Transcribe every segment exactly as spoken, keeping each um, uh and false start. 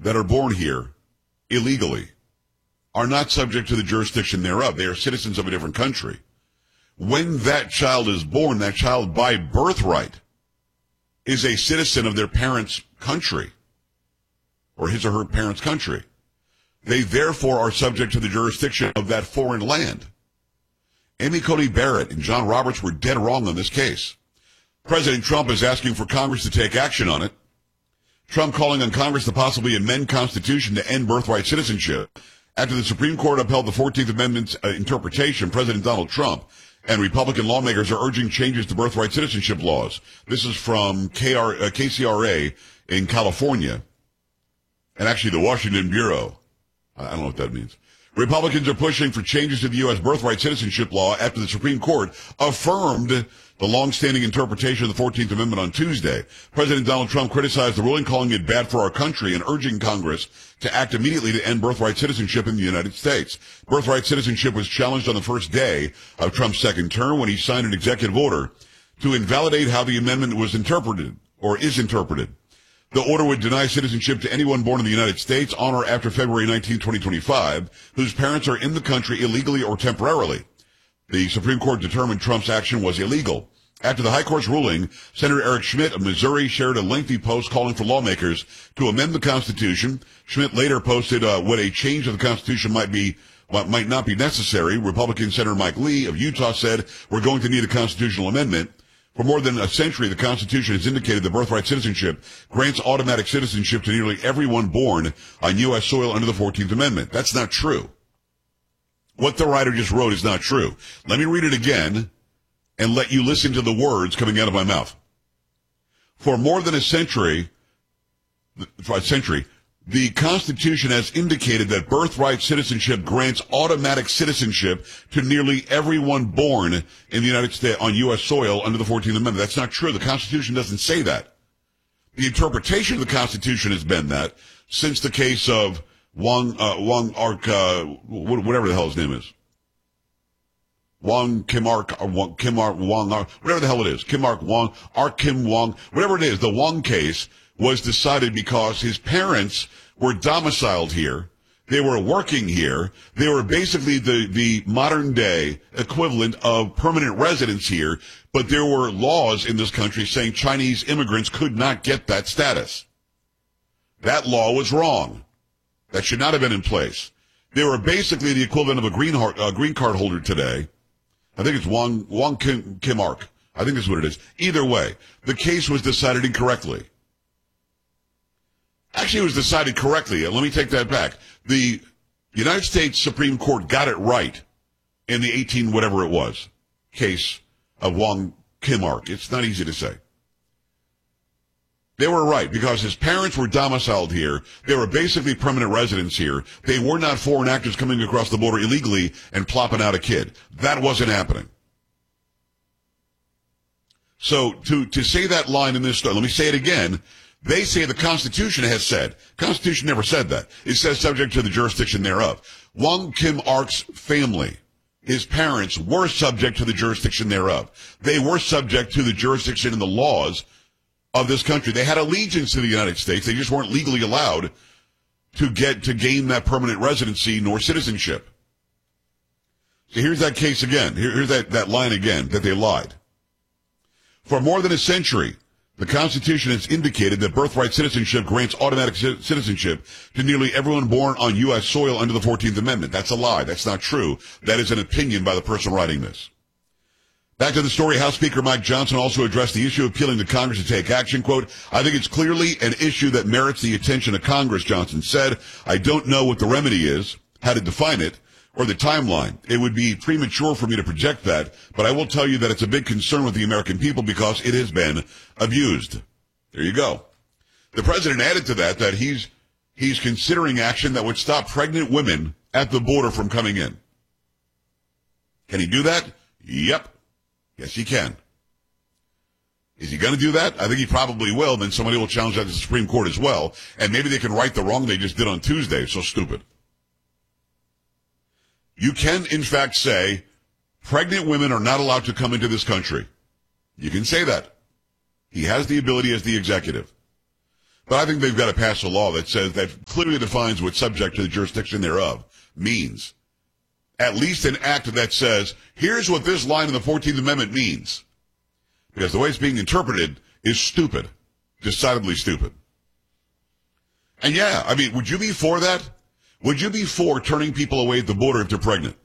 that are born here illegally are not subject to the jurisdiction thereof. They are citizens of a different country. When that child is born, that child by birthright is a citizen of their parents' country or his or her parents' country. They therefore are subject to the jurisdiction of that foreign land. Amy Coney Barrett and John Roberts were dead wrong on this case. President Trump is asking for Congress to take action on it. Trump calling on Congress to possibly amend Constitution to end birthright citizenship. After the Supreme Court upheld the fourteenth Amendment's uh, interpretation, President Donald Trump and Republican lawmakers are urging changes to birthright citizenship laws. This is from K R, uh, K C R A in California, and actually the Washington Bureau. I don't know what that means. Republicans are pushing for changes to the U S birthright citizenship law after the Supreme Court affirmed the long-standing interpretation of the fourteenth Amendment on Tuesday. President Donald Trump criticized the ruling, calling it bad for our country and urging Congress to act immediately to end birthright citizenship in the United States. Birthright citizenship was challenged on the first day of Trump's second term when he signed an executive order to invalidate how the amendment was interpreted or is interpreted. The order would deny citizenship to anyone born in the United States on or after February nineteenth, twenty twenty-five, whose parents are in the country illegally or temporarily. The Supreme Court determined Trump's action was illegal. After the High Court's ruling, Senator Eric Schmidt of Missouri shared a lengthy post calling for lawmakers to amend the Constitution. Schmidt later posted uh, what a change of the Constitution might be, what might not be necessary. Republican Senator Mike Lee of Utah said, "We're going to need a constitutional amendment." For more than a century, the Constitution has indicated that birthright citizenship grants automatic citizenship to nearly everyone born on U S soil under the fourteenth Amendment. That's not true. What the writer just wrote is not true. Let me read it again and let you listen to the words coming out of my mouth. For more than a century, for a century, the Constitution has indicated that birthright citizenship grants automatic citizenship to nearly everyone born in the United States on U S soil under the fourteenth Amendment. That's not true. The Constitution doesn't say that. The interpretation of the Constitution has been that since the case of Wong, uh, Wong Ark, uh, whatever the hell his name is. Wong Kim Ark, or Wong, Kim Ark, Wong Ark, whatever the hell it is. Kim Ark Wong, Ark Kim Wong, whatever it is. The Wong case was decided because his parents were domiciled here. They were working here. They were basically the, the modern day equivalent of permanent residents here, but there were laws in this country saying Chinese immigrants could not get that status. That law was wrong. That should not have been in place. They were basically the equivalent of a green, heart, uh, green card holder today. I think it's Wong, Wong Kim, Kim Ark. I think that's what it is. Either way, the case was decided incorrectly. Actually, it was decided correctly. Let me take that back. The United States Supreme Court got it right in the eighteen whatever it was case of Wong Kim Ark. It's not easy to say. They were right because his parents were domiciled here. They were basically permanent residents here. They were not foreign actors coming across the border illegally and plopping out a kid. That wasn't happening. So to, to say that line in this story, let me say it again. They say the Constitution has said. Constitution never said that. It says subject to the jurisdiction thereof. Wong Kim Ark's family, his parents, were subject to the jurisdiction thereof. They were subject to the jurisdiction and the laws of this country. They had allegiance to the United States. They just weren't legally allowed to get to gain that permanent residency nor citizenship. So here's that case again. Here, here's that, that line again, that they lied. For more than a century, the Constitution has indicated that birthright citizenship grants automatic c- citizenship to nearly everyone born on U S soil under the fourteenth Amendment. That's a lie. That's not true. That is an opinion by the person writing this. Back to the story, House Speaker Mike Johnson also addressed the issue, appealing to Congress to take action. Quote, "I think it's clearly an issue that merits the attention of Congress," Johnson said. "I don't know what the remedy is, how to define it, or the timeline. It would be premature for me to project that, but I will tell you that it's a big concern with the American people because it has been abused." There you go. The president added to that that he's he's considering action that would stop pregnant women at the border from coming in. Can he do that? Yep. Yes, he can. Is he going to do that? I think he probably will. Then somebody will challenge that to the Supreme Court as well, and maybe they can right the wrong they just did on Tuesday. So stupid. You can, in fact, say pregnant women are not allowed to come into this country. You can say that. He has the ability as the executive. But I think they've got to pass a law that says that clearly defines what subject to the jurisdiction thereof means. At least an act that says, here's what this line in the fourteenth Amendment means. Because the way it's being interpreted is stupid. Decidedly stupid. And yeah, I mean, would you be for that? Would you be for turning people away at the border if they're pregnant?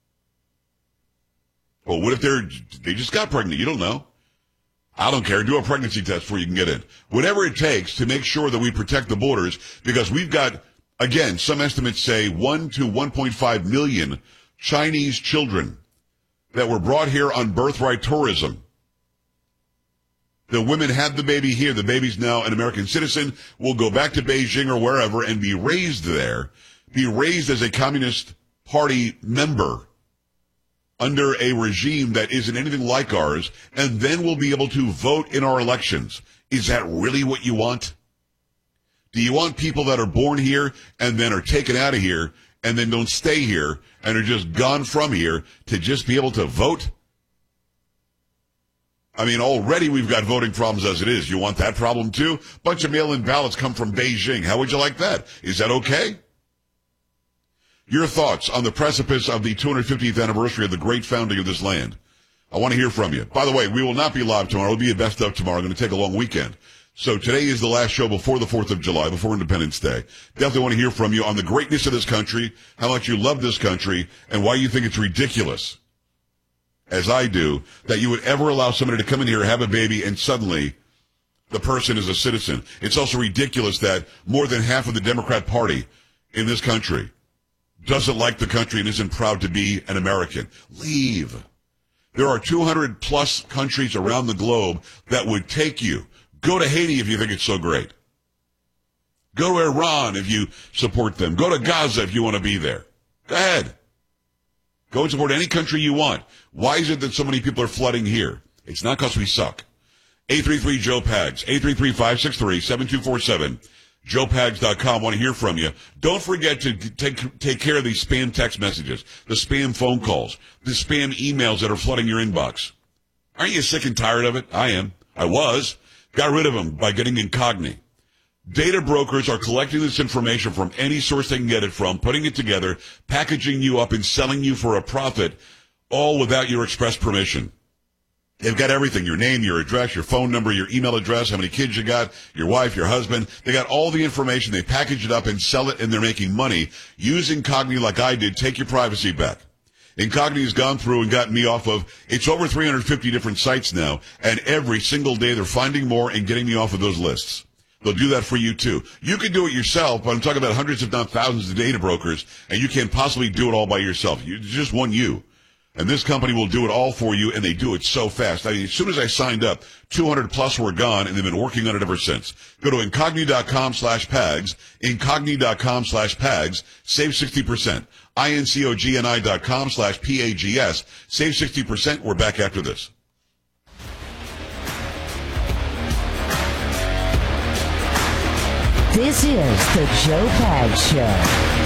Well, what if they're, they just got pregnant? You don't know. I don't care. Do a pregnancy test before you can get in. Whatever it takes to make sure that we protect the borders, because we've got, again, some estimates say one to one point five million Chinese children that were brought here on birthright tourism. The women had the baby here. The baby's now an American citizen, will go back to Beijing or wherever and be raised there, be raised as a Communist Party member under a regime that isn't anything like ours, and then we'll be able to vote in our elections. Is that really what you want? Do you want people that are born here and then are taken out of here and then don't stay here and are just gone from here to just be able to vote? I mean, already we've got voting problems as it is. You want that problem too? Bunch of mail-in ballots come from Beijing. How would you like that? Is that okay? Your thoughts on the precipice of the two hundred fiftieth anniversary of the great founding of this land. I want to hear from you. By the way, we will not be live tomorrow. It'll be a best of tomorrow. I'm going to take a long weekend. So today is the last show before the fourth of July, before Independence Day. Definitely want to hear from you on the greatness of this country, how much you love this country, and why you think it's ridiculous, as I do, that you would ever allow somebody to come in here, have a baby, and suddenly the person is a citizen. It's also ridiculous that more than half of the Democrat Party in this country doesn't like the country and isn't proud to be an American. Leave. There are two hundred plus countries around the globe that would take you. Go to Haiti if you think it's so great. Go to Iran if you support them. Go to Gaza if you want to be there. Go ahead. Go and support any country you want. Why is it that so many people are flooding here? It's not because we suck. eight three three Joe Pags, eight three three, five six three, seven two four seven. joe pags dot com. Want to hear from you. Don't forget to take take care of these spam text messages, the spam phone calls, the spam emails that are flooding your inbox. Aren't you sick and tired of it? I am. I was. Got rid of them by getting Incogni. Data brokers are collecting this information from any source they can get it from, putting it together, packaging you up, and selling you for a profit, all without your express permission. They've got everything, your name, your address, your phone number, your email address, how many kids you got, your wife, your husband. They got all the information. They package it up and sell it, and they're making money. Use Incogni like I did. Take your privacy back. Incogni has gone through and gotten me off of, it's over three hundred fifty different sites now, and every single day they're finding more and getting me off of those lists. They'll do that for you too. You can do it yourself, but I'm talking about hundreds if not thousands of data brokers, and you can't possibly do it all by yourself. You, just one you. And this company will do it all for you, and they do it so fast. I mean, as soon as I signed up, two hundred plus were gone, and they've been working on it ever since. Go to Incogni dot com slash Pags, Incogni dot com slash Pags, save sixty percent. I N C O G N I dot com slash P A G S, save sixty percent. We're back after this. This is the Joe Pags Show.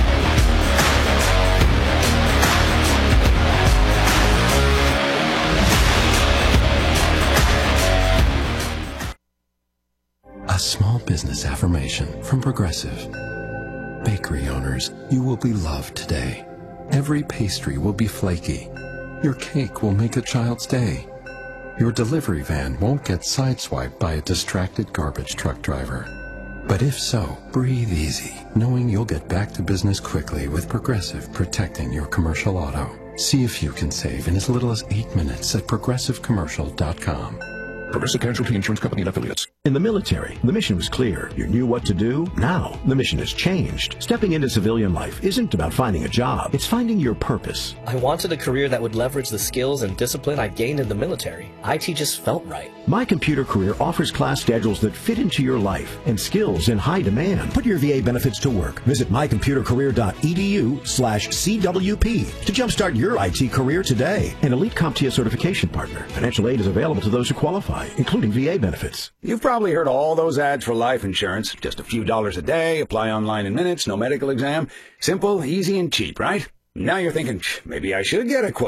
A small business affirmation from Progressive. Bakery owners, you will be loved today. Every pastry will be flaky. Your cake will make a child's day. Your delivery van won't get sideswiped by a distracted garbage truck driver. But if so, breathe easy, knowing you'll get back to business quickly with Progressive protecting your commercial auto. See if you can save in as little as eight minutes at progressive commercial dot com. Progressive Casualty Insurance Company and Affiliates. In the military, the mission was clear. You knew what to do. Now, the mission has changed. Stepping into civilian life isn't about finding a job. It's finding your purpose. I wanted a career that would leverage the skills and discipline I gained in the military. I T just felt right. My Computer Career offers class schedules that fit into your life and skills in high demand. Put your V A benefits to work. Visit my computer career dot e d u slash C W P to jumpstart your I T career today. An elite CompTIA certification partner. Financial aid is available to those who qualify, including V A benefits. You've probably heard all those ads for life insurance. Just a few dollars a day, apply online in minutes, no medical exam. Simple, easy, and cheap, right? Now you're thinking, maybe I should get a quote.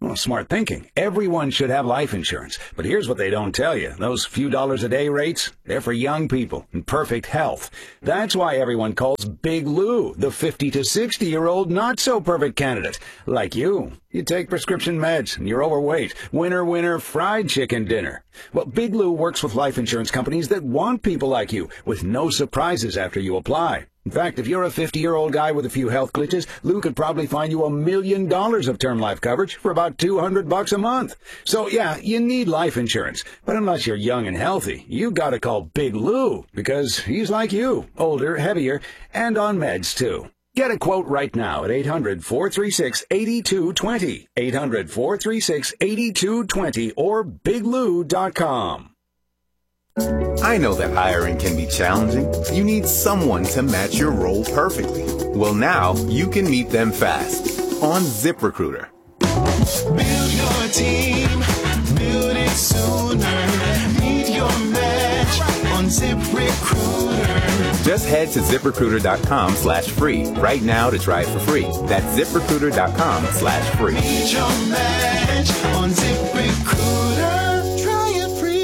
Well, smart thinking. Everyone should have life insurance. But here's what they don't tell you. Those few dollars a day rates, they're for young people in perfect health. That's why everyone calls Big Lou the fifty to sixty-year-old not-so-perfect candidate. Like you. You take prescription meds and you're overweight. Winner, winner, fried chicken dinner. Well, Big Lou works with life insurance companies that want people like you with no surprises after you apply. In fact, if you're a fifty-year-old guy with a few health glitches, Lou could probably find you a million dollars of term life coverage for about two hundred bucks a month. So yeah, you need life insurance. But unless you're young and healthy, you gotta call Big Lou because he's like you, older, heavier, and on meds too. Get a quote right now at eight hundred, four three six, eight two two zero, eight hundred, four three six, eight two two zero, or big lou dot com. I know that hiring can be challenging. You need someone to match your role perfectly. Well, now you can meet them fast on ZipRecruiter. Build your team, build it sooner. Meet your match on ZipRecruiter. Just head to ZipRecruiter.com slash free right now to try it for free. That's ZipRecruiter.com slash free. Meet your match on ZipRecruiter. Try it free.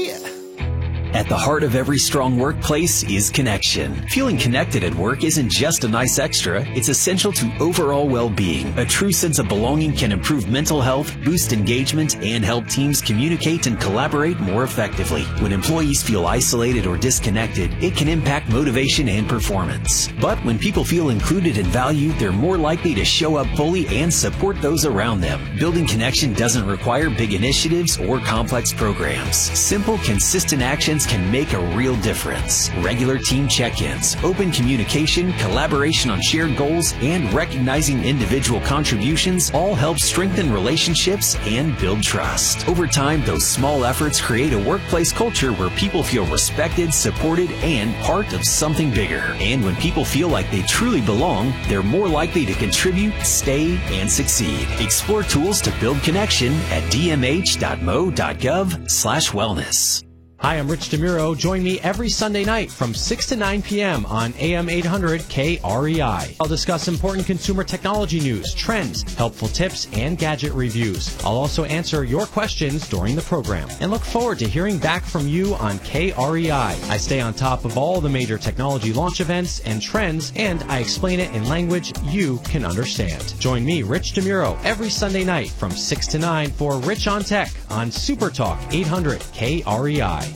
At the heart of every strong workplace is connection. Feeling connected at work isn't just a nice extra, it's essential to overall well-being. A true sense of belonging can improve mental health, boost engagement, and help teams communicate and collaborate more effectively. When employees feel isolated or disconnected, it can impact motivation and performance. But when people feel included and valued, they're more likely to show up fully and support those around them. Building connection doesn't require big initiatives or complex programs. Simple, consistent actions can make a real difference. Regular team check-ins, open communication, collaboration on shared goals, and recognizing individual contributions all help strengthen relationships and build trust. Over time, those small efforts create a workplace culture where people feel respected, supported, and part of something bigger. And when people feel like they truly belong, they're more likely to contribute, stay, and succeed. Explore tools to build connection at d m h dot m o dot gov slash wellness. Hi, I'm Rich DeMuro. Join me every Sunday night from six to nine p.m. on A M eight hundred K R E I. I'll discuss important consumer technology news, trends, helpful tips, and gadget reviews. I'll also answer your questions during the program and look forward to hearing back from you on K R E I. I stay on top of all the major technology launch events and trends, and I explain it in language you can understand. Join me, Rich DeMuro, every Sunday night from six to nine for Rich on Tech on Super Talk eight hundred K R E I.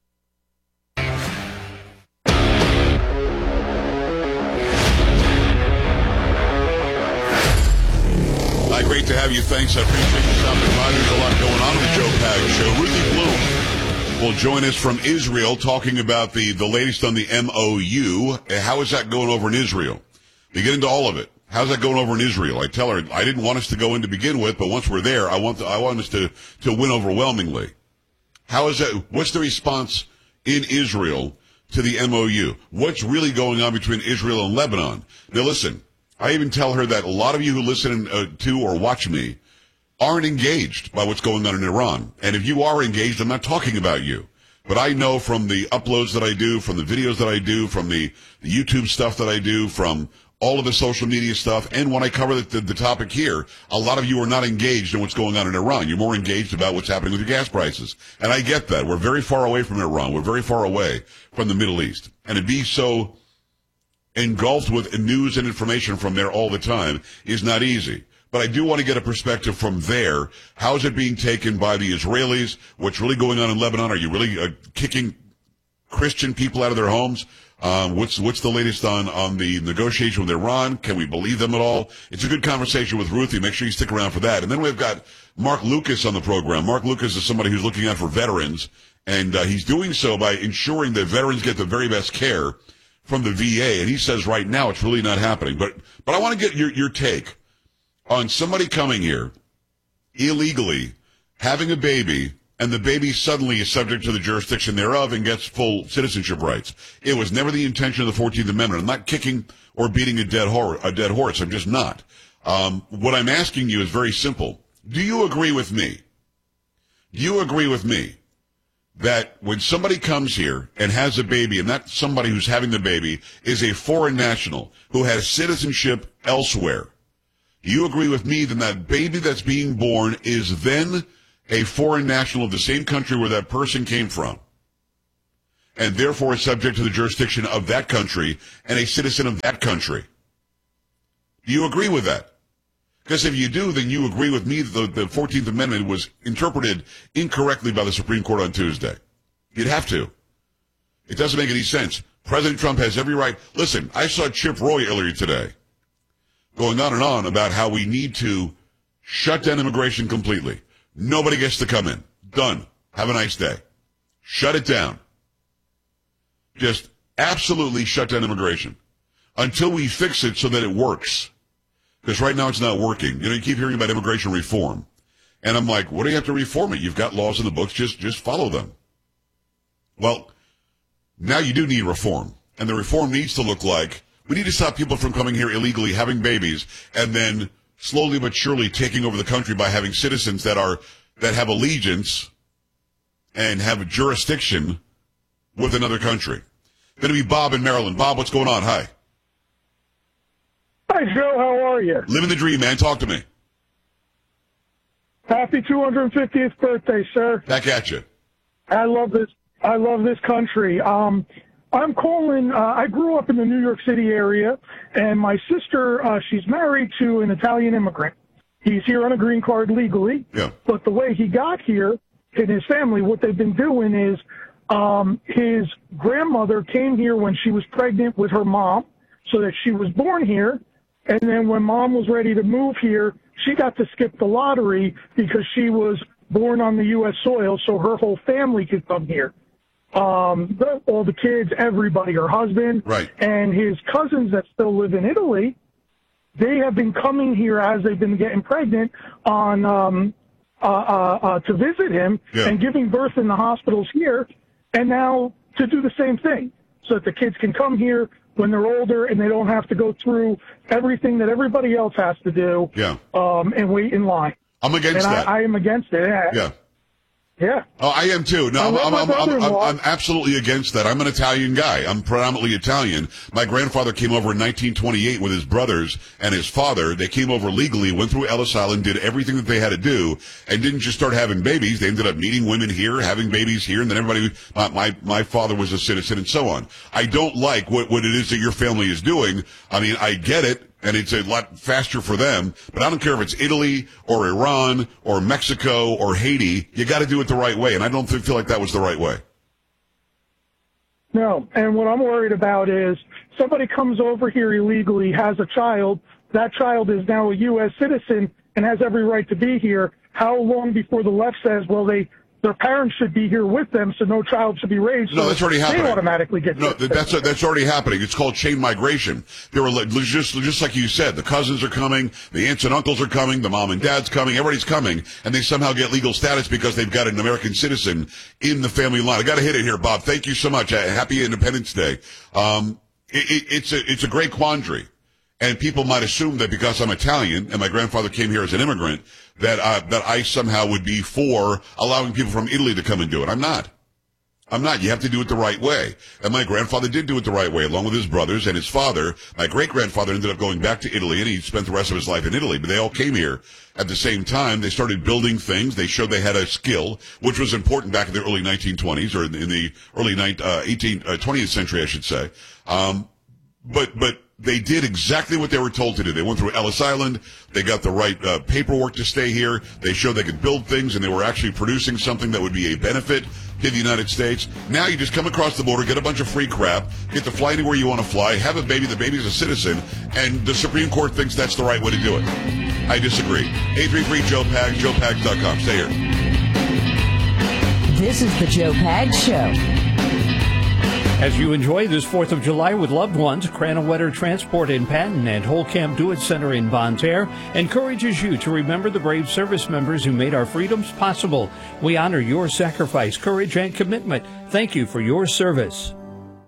Great to have you. Thanks. I appreciate you stopping by. There's a lot going on in the Joe Pags Show. Ruthie Bloom will join us from Israel talking about the, the latest on the M O U. How is that going over in Israel? We get into all of it. How's that going over in Israel? I tell her I didn't want us to go in to begin with, but once we're there, I want to, I want us to, to win overwhelmingly. How is that? What's the response in Israel to the M O U? What's really going on between Israel and Lebanon? Now, listen. I even tell her that a lot of you who listen uh, to or watch me aren't engaged by what's going on in Iran. And if you are engaged, I'm not talking about you. But I know from the uploads that I do, from the videos that I do, from the, the YouTube stuff that I do, from all of the social media stuff, and when I cover the, the, the topic here, a lot of you are not engaged in what's going on in Iran. You're more engaged about what's happening with your gas prices. And I get that. We're very far away from Iran. We're very far away from the Middle East. And to be so engulfed with news and information from there all the time is not easy. But I do want to get a perspective from there. How is it being taken by the Israelis? What's really going on in Lebanon? Are you really uh, kicking Christian people out of their homes? Um, what's what's the latest on, on the negotiation with Iran? Can we believe them at all? It's a good conversation with Ruthie. Make sure you stick around for that. And then we've got Mark Lucas on the program. Mark Lucas is somebody who's looking out for veterans, and uh, he's doing so by ensuring that veterans get the very best care from the V A, and he says right now it's really not happening. But but I want to get your, your take on somebody coming here illegally, having a baby, and the baby suddenly is subject to the jurisdiction thereof and gets full citizenship rights. It was never the intention of the fourteenth Amendment. I'm not kicking or beating a dead horse. A dead horse. I'm just not. Um, what I'm asking you is very simple. Do you agree with me? Do you agree with me that when somebody comes here and has a baby, and that somebody who's having the baby is a foreign national who has citizenship elsewhere, you agree with me that that baby that's being born is then a foreign national of the same country where that person came from, and therefore is subject to the jurisdiction of that country and a citizen of that country? Do you agree with that? Because if you do, then you agree with me that the, the fourteenth Amendment was interpreted incorrectly by the Supreme Court on Tuesday. You'd have to. It doesn't make any sense. President Trump has every right. Listen, I saw Chip Roy earlier today going on and on about how we need to shut down immigration completely. Nobody gets to come in. Done. Have a nice day. Shut it down. Just absolutely shut down immigration until we fix it so that it works. Because right now it's not working. You know, you keep hearing about immigration reform. And I'm like, what do you have to reform it? You've got laws in the books. Just, just follow them. Well, now you do need reform. And the reform needs to look like, we need to stop people from coming here illegally, having babies, and then slowly but surely taking over the country by having citizens that are, that have allegiance and have a jurisdiction with another country. Going to be Bob in Maryland. Bob, what's going on? Hi. Hi, Joe. How are you? Living the dream, man. Talk to me. Happy two hundred fiftieth birthday, sir. Back at you. I love this. I love this country. Um, I'm calling. Uh, I grew up in the New York City area, and my sister, uh, she's married to an Italian immigrant. He's here on a green card legally. Yeah. But the way he got here and his family, what they've been doing is um, his grandmother came here when she was pregnant with her mom, so that she was born here. And then when mom was ready to move here, she got to skip the lottery because she was born on the U S soil, so her whole family could come here. Um, the, all the kids, everybody, her husband, right, and his cousins that still live in Italy, they have been coming here as they've been getting pregnant on um, uh, uh, uh, to visit him yeah. and giving birth in the hospitals here, and now to do the same thing so that the kids can come here when they're older and they don't have to go through everything that everybody else has to do yeah. um, and wait in line. I'm against and that. I, I am against it. Yeah. Yeah. Yeah. Oh, I am too. No, I'm, I'm, I'm, I'm, I'm, I'm absolutely against that. I'm an Italian guy. I'm predominantly Italian. My grandfather came over in nineteen twenty-eight with his brothers and his father. They came over legally, went through Ellis Island, did everything that they had to do, and didn't just start having babies. They ended up meeting women here, having babies here, and then everybody, my, my, my father was a citizen and so on. I don't like what, what it is that your family is doing. I mean, I get it. And it's a lot faster for them. But I don't care if it's Italy or Iran or Mexico or Haiti. You got to do it the right way. And I don't feel like that was the right way. No. And what I'm worried about is somebody comes over here illegally, has a child. That child is now a U S citizen and has every right to be here. How long before the left says, well, they their parents should be here with them, so no child should be raised? No, so that's already happening. They automatically get no. That's that's already happening. It's called chain migration. There were just just like you said, the cousins are coming, the aunts and uncles are coming, the mom and dad's coming, everybody's coming, and they somehow get legal status because they've got an American citizen in the family line. I got to hit it here, Bob. Thank you so much. Happy Independence Day. Um, it, it, it's a it's a great quandary. And people might assume that because I'm Italian and my grandfather came here as an immigrant, that uh, that I somehow would be for allowing people from Italy to come and do it. I'm not. I'm not. You have to do it the right way. And my grandfather did do it the right way, along with his brothers and his father. My great-grandfather ended up going back to Italy, and he spent the rest of his life in Italy. But they all came here at the same time. They started building things. They showed they had a skill, which was important back in the early nineteen twenties, or in the early twentieth century, I should say. Um, but but. They did exactly what they were told to do. They went through Ellis Island. They got the right uh, paperwork to stay here. They showed they could build things, and they were actually producing something that would be a benefit to the United States. Now you just come across the border, get a bunch of free crap, get to fly anywhere you want to fly, have a baby, the baby's a citizen, and the Supreme Court thinks that's the right way to do it. I disagree. eight three three Joe Pags, joe pags dot com. Stay here. This is the Joe Pags Show. As you enjoy this fourth of July with loved ones, Cranowetter Transport in Patton and Holcamp Do It Center in Bonne Terre encourages you to remember the brave service members who made our freedoms possible. We honor your sacrifice, courage, and commitment. Thank you for your service.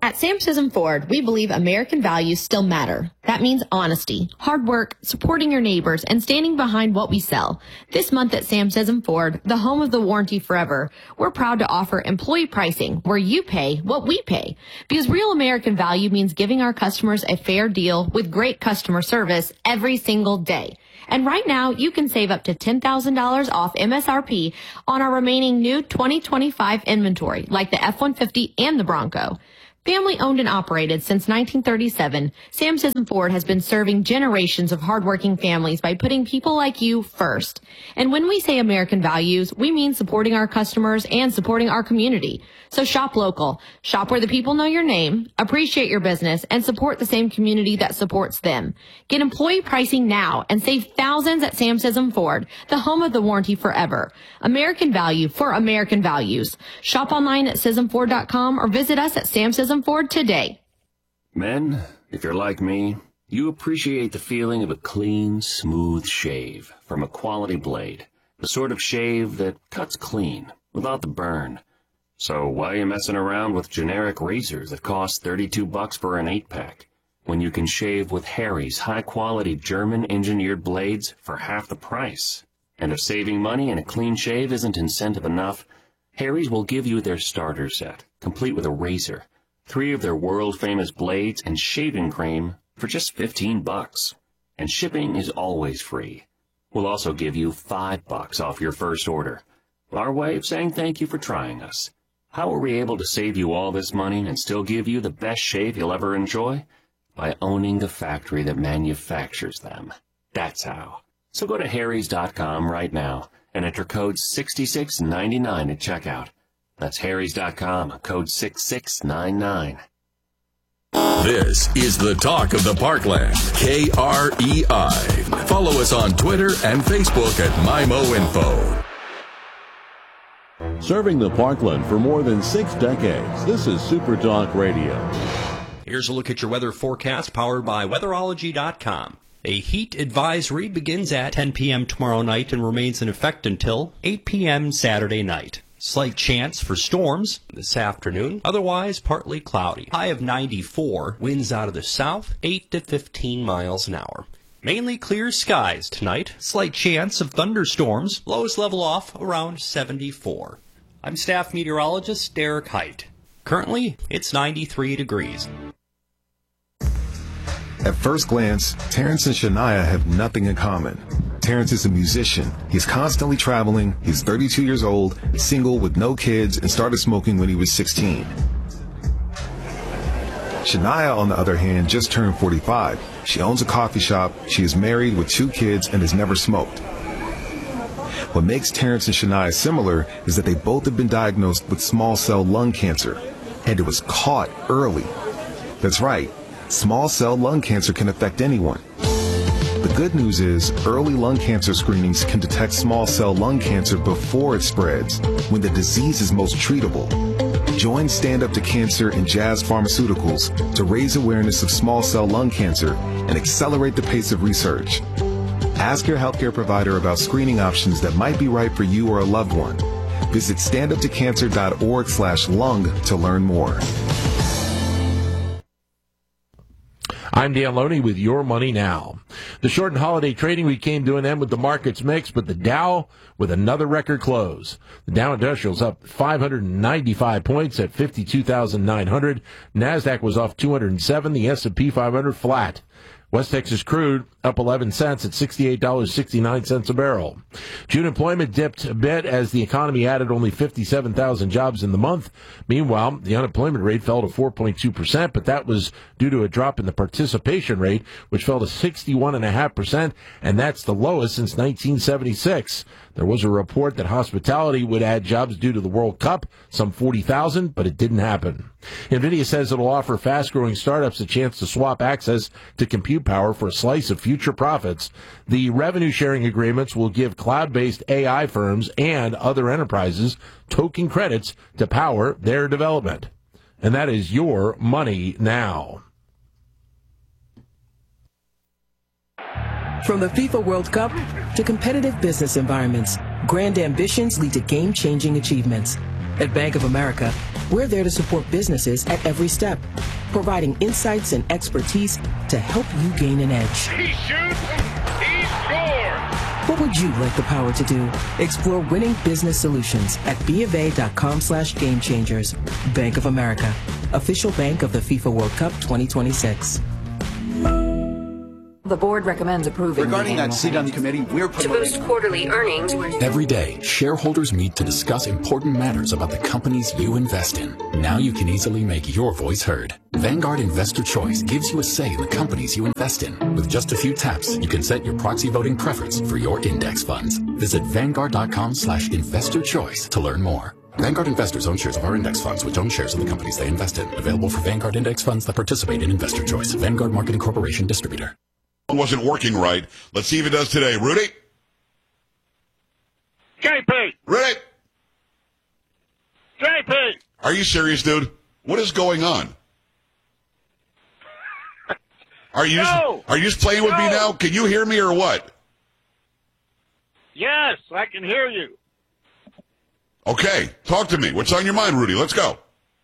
At Sam Sism Ford, we believe American values still matter. That means honesty, hard work, supporting your neighbors, and standing behind what we sell. This month at Sam Sism Ford, the home of the warranty forever, we're proud to offer employee pricing where you pay what we pay. Because real American value means giving our customers a fair deal with great customer service every single day. And right now, you can save up to ten thousand dollars off M S R P on our remaining new twenty twenty-five inventory, like the F one fifty and the Bronco. Family owned and operated since nineteen thirty-seven, Sam Sism Ford has been serving generations of hardworking families by putting people like you first. And when we say American values, we mean supporting our customers and supporting our community. So shop local, shop where the people know your name, appreciate your business, and support the same community that supports them. Get employee pricing now and save thousands at Sam Sism Ford, the home of the warranty forever. American value for American values. Shop online at sism ford dot com or visit us at Sam Sism Ford today. Men, if you're like me, you appreciate the feeling of a clean, smooth shave from a quality blade. The sort of shave that cuts clean, without the burn. So why are you messing around with generic razors that cost thirty-two bucks for an eight-pack, when you can shave with Harry's high-quality German-engineered blades for half the price? And if saving money and a clean shave isn't incentive enough, Harry's will give you their starter set, complete with a razor, three of their world-famous blades, and shaving cream for just fifteen bucks. And shipping is always free. We'll also give you five bucks off your first order. Our way of saying thank you for trying us. How are we able to save you all this money and still give you the best shave you'll ever enjoy? By owning the factory that manufactures them. That's how. So go to harrys dot com right now and enter code sixty-six ninety-nine at checkout. That's harrys dot com, code six six nine nine. This is the talk of the Parkland, K R E I. Follow us on Twitter and Facebook at MyMo Info. Serving the Parkland for more than six decades, this is Super Talk Radio. Here's a look at your weather forecast powered by weatherology dot com. A heat advisory begins at ten p.m. tomorrow night and remains in effect until eight p.m. Saturday night. Slight chance for storms this afternoon, otherwise partly cloudy. High of ninety-four, winds out of the south, eight to fifteen miles an hour. Mainly clear skies tonight, slight chance of thunderstorms, lows level off around seventy-four. I'm staff meteorologist Derek Height. Currently, it's ninety-three degrees. At first glance, Terrence and Shania have nothing in common. Terrence is a musician. He's constantly traveling. He's thirty-two years old, single with no kids, and started smoking when he was sixteen. Shania, on the other hand, just turned forty-five. She owns a coffee shop. She is married with two kids and has never smoked. What makes Terrence and Shania similar is that they both have been diagnosed with small cell lung cancer, and it was caught early. That's right. Small cell lung cancer can affect anyone. The good news is early lung cancer screenings can detect small cell lung cancer before it spreads, when the disease is most treatable. Join Stand Up to Cancer and Jazz Pharmaceuticals to raise awareness of small cell lung cancer and accelerate the pace of research. Ask your healthcare provider about screening options that might be right for you or a loved one. Visit stand up to cancer dot org slash lung to learn more. I'm Dan Loney with Your Money Now. The shortened holiday trading week came to an end with the markets mixed, but the Dow with another record close. The Dow Industrial's up five hundred ninety-five points at fifty-two thousand nine hundred. NASDAQ was off two hundred seven. The S and P five hundred flat. West Texas crude up eleven cents at sixty-eight dollars and sixty-nine cents a barrel. June employment dipped a bit as the economy added only fifty-seven thousand jobs in the month. Meanwhile, the unemployment rate fell to four point two percent, but that was due to a drop in the participation rate, which fell to sixty-one point five percent, and that's the lowest since nineteen seventy-six. There was a report that hospitality would add jobs due to the World Cup, some forty thousand, but it didn't happen. NVIDIA says it'll offer fast-growing startups a chance to swap access to compute power for a slice of future profits. The revenue-sharing agreements will give cloud-based A I firms and other enterprises token credits to power their development. And that is Your Money Now. From the FIFA World Cup to competitive business environments, grand ambitions lead to game-changing achievements. At Bank of America, We're there to support businesses at every step, providing insights and expertise to help you gain an edge. He shoots, he scores! What would you like the power to do? Explore winning business solutions at bofa.com slash game changers. Bank of America, official bank of the FIFA World Cup twenty twenty-six. The board recommends approving. Regarding that seat on the committee, we're to boost quarterly earnings. Every day, shareholders meet to discuss important matters about the companies you invest in. Now you can easily make your voice heard. Vanguard Investor Choice gives you a say in the companies you invest in. With just a few taps, you can set your proxy voting preference for your index funds. Visit Vanguard.com slash investor choice to learn more. Vanguard investors own shares of our index funds, which own shares of the companies they invest in. Available for Vanguard index funds that participate in Investor Choice. Vanguard Marketing Corporation distributor. Wasn't working right. Let's see if it does today. Rudy? J P! Rudy? J P! Are you serious, dude? What is going on? Are you, no. just, are you just playing with no. me now? Can you hear me or what? Yes, I can hear you. Okay, talk to me. What's on your mind, Rudy? Let's go.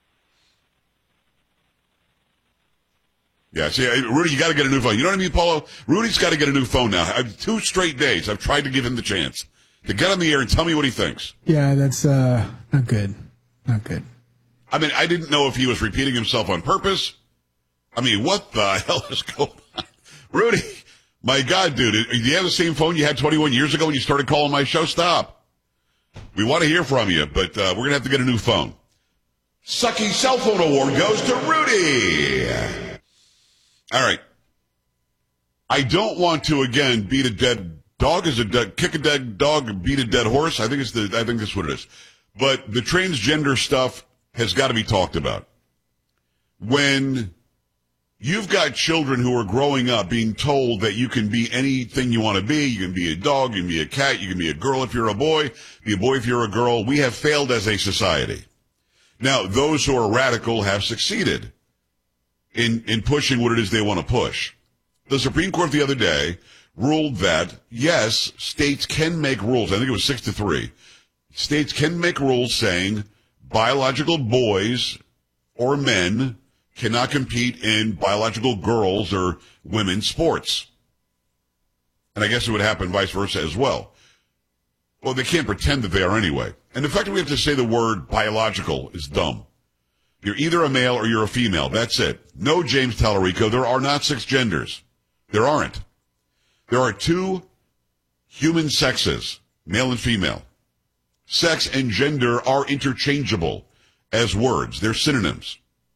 Yeah, see, Rudy, you got to get a new phone. You know what I mean, Paulo? Rudy's got to get a new phone now. I've, two straight days, I've tried to give him the chance to get on the air and tell me what he thinks. Yeah, that's uh, not good. Not good. I mean, I didn't know if he was repeating himself on purpose. I mean, what the hell is going on? Rudy, my God, dude, do you have the same phone you had twenty-one years ago when you started calling my show? Stop. We want to hear from you, but uh, we're going to have to get a new phone. Sucky Cell Phone Award goes to Rudy. All right. I don't want to, again, beat a dead dog. Is a dead, kick a dead dog, beat a dead horse? I think it's the, I think that's what it is. But the transgender stuff has got to be talked about. When you've got children who are growing up being told that you can be anything you want to be, you can be a dog, you can be a cat, you can be a girl if you're a boy, be a boy if you're a girl, we have failed as a society. Now, those who are radical have succeeded in, in pushing what it is they want to push. The Supreme Court the other day ruled that, yes, states can make rules. I think it was six to three. States can make rules saying biological boys or men cannot compete in biological girls or women's sports. And I guess it would happen vice versa as well. Well, they can't pretend that they are anyway. And the fact that we have to say the word biological is dumb. You're either a male or you're a female. That's it. No, James Tallarico, there are not six genders. There aren't. There are two human sexes, male and female. Sex and gender are interchangeable as words. They're synonyms.